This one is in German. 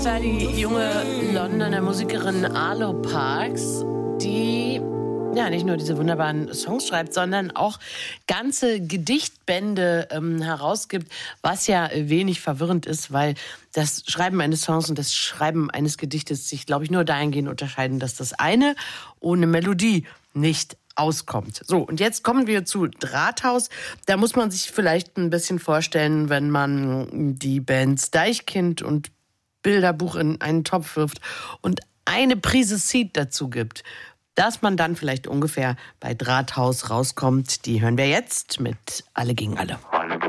Das war die junge Londoner Musikerin Arlo Parks, die ja nicht nur diese wunderbaren Songs schreibt, sondern auch ganze Gedichtbände herausgibt, was ja wenig verwirrend ist, weil das Schreiben eines Songs und das Schreiben eines Gedichtes sich, glaube ich, nur dahingehend unterscheiden, dass das eine ohne Melodie nicht auskommt. So, und jetzt kommen wir zu Drahthaus. Da muss man sich vielleicht ein bisschen vorstellen, wenn man die Bands Deichkind und Bilderbuch in einen Topf wirft und eine Prise Seed dazu gibt, dass man dann vielleicht ungefähr bei Drahthaus rauskommt. Die hören wir jetzt mit Alle gegen Alle. Alle